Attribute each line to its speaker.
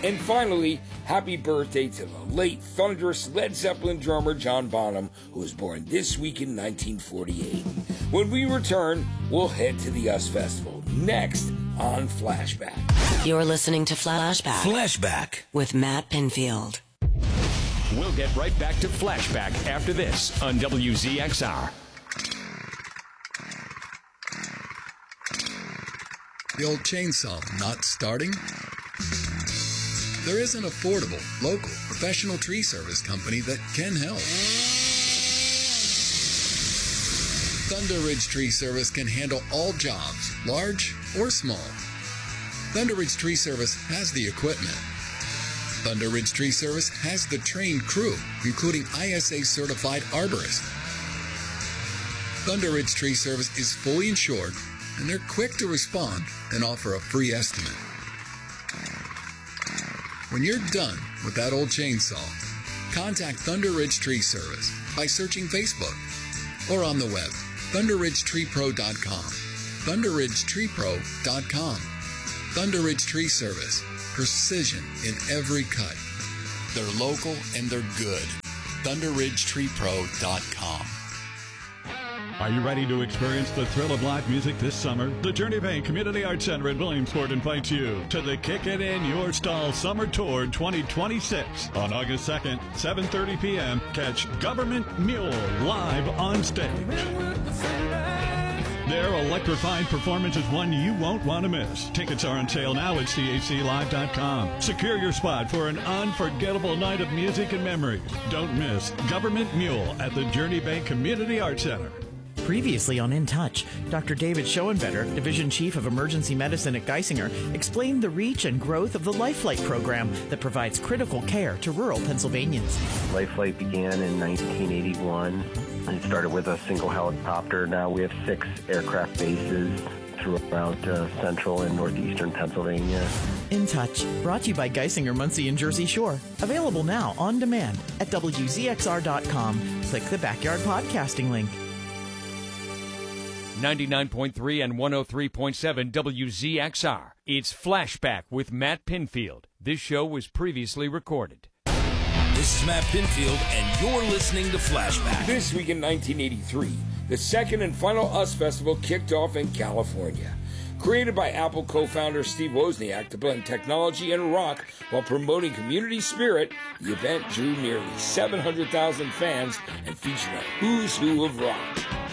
Speaker 1: And finally, happy birthday to the late thunderous Led Zeppelin drummer John Bonham, who was born this week in 1948. When we return, we'll head to the US Festival, next on Flashback.
Speaker 2: You're listening to Flashback.
Speaker 3: Flashback
Speaker 2: with Matt Pinfield.
Speaker 4: We'll get right back to Flashback after this on WZXR.
Speaker 5: The old chainsaw not starting? There is an affordable, local, professional tree service company that can help. Thunder Ridge Tree Service can handle all jobs, large or small. Thunder Ridge Tree Service has the equipment. Thunder Ridge Tree Service has the trained crew, including ISA certified arborists. Thunder Ridge Tree Service is fully insured, and they're quick to respond and offer a free estimate. When you're done with that old chainsaw, contact Thunder Ridge Tree Service by searching Facebook or on the web, thunderridgetreepro.com. thunderridgetreepro.com. Thunder Ridge Tree Service. Precision in every cut. They're local and they're good. thunderridgetreepro.com.
Speaker 6: Are you ready to experience the thrill of live music this summer? The Journey Bank Community Arts Center in Williamsport invites you to the Kick It In Your Stall Summer Tour 2026. On August 2nd, 7:30 p.m., catch Government Mule live on stage. Their electrifying performance is one you won't want to miss. Tickets are on sale now at CACLive.com. Secure your spot for an unforgettable night of music and memories. Don't miss Government Mule at the Journey Bank Community Arts Center.
Speaker 7: Previously on In Touch, Dr. David Schoenvetter, Division Chief of Emergency Medicine at Geisinger, explained the reach and growth of the LifeFlight program that provides critical care to rural Pennsylvanians.
Speaker 8: LifeFlight began in 1981. It started with a single helicopter. Now we have 6 aircraft bases throughout central and northeastern Pennsylvania.
Speaker 7: In Touch, brought to you by Geisinger, Muncie, and Jersey Shore. Available now on demand at WZXR.com. Click the Backyard Podcasting link.
Speaker 4: 99.3 and 103.7 WZXR. It's Flashback with Matt Pinfield. This show was previously recorded.
Speaker 3: This is Matt Pinfield, and you're listening to Flashback.
Speaker 1: This week in 1983, the second and final US Festival kicked off in California. Created by Apple co-founder Steve Wozniak to blend technology and rock while promoting community spirit, the event drew nearly 700,000 fans and featured a who's who of rock.